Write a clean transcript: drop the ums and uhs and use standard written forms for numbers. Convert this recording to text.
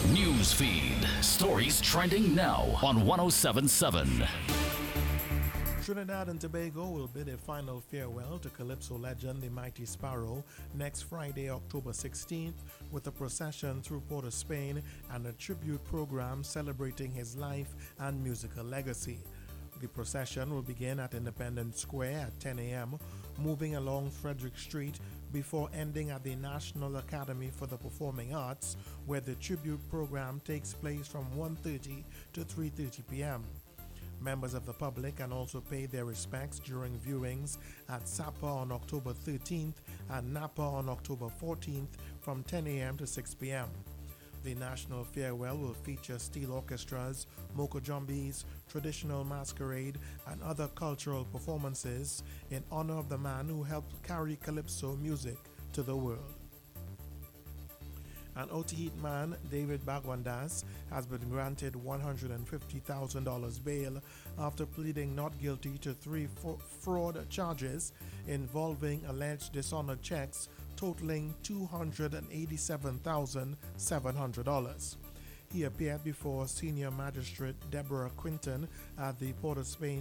News feed. Stories trending now on 1077. Trinidad and Tobago will bid a final farewell to Calypso legend The Mighty Sparrow next Friday, October 16th, with a procession through Port of Spain and a tribute program celebrating his life and musical legacy. The procession will begin at Independence Square at 10 a.m., moving along Frederick Street before ending at the National Academy for the Performing Arts, where the tribute program takes place from 1:30 to 3:30 p.m. Members of the public can also pay their respects during viewings at Sapa on October 13th and Napa on October 14th from 10 a.m. to 6 p.m. The National Farewell will feature steel orchestras, mocha jumbies, traditional masquerade, and other cultural performances in honor of the man who helped carry Calypso music to the world. An Otaheite man, David Bagwandas, has been granted $150,000 bail after pleading not guilty to three fraud charges involving alleged dishonored checks totaling $287,700. He appeared before Senior Magistrate Deborah Quinton at the Port of Spain